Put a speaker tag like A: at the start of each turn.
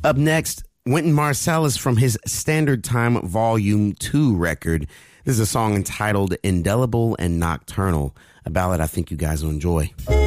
A: Up next, Wynton Marsalis from his Standard Time Volume 2 record. This is a song entitled Indelible and Nocturnal, a ballad I think you guys will enjoy.